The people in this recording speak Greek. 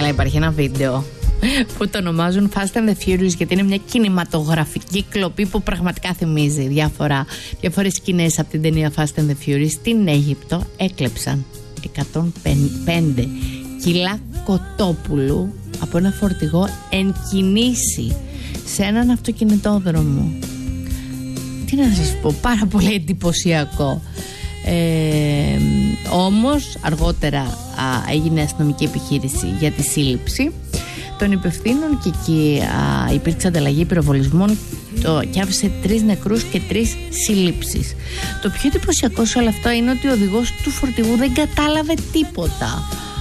Καλά, υπάρχει ένα βίντεο που το ονομάζουν Fast and the Furious, γιατί είναι μια κινηματογραφική κλοπή που πραγματικά θυμίζει διάφορες σκηνές από την ταινία Fast and the Furious. Στην Αίγυπτο έκλεψαν 105 κιλά κοτόπουλου από ένα φορτηγό εν κινήσει σε έναν αυτοκινητόδρομο. Τι να σας πω, πάρα πολύ εντυπωσιακό. Όμως αργότερα έγινε αστυνομική επιχείρηση για τη σύλληψη των υπευθύνων και εκεί υπήρξε ανταλλαγή πυροβολισμών και άφησε 3 νεκρούς και 3 συλλήψεις. Το πιο εντυπωσιακό σε όλα αυτά είναι ότι ο οδηγός του φορτηγού δεν κατάλαβε τίποτα.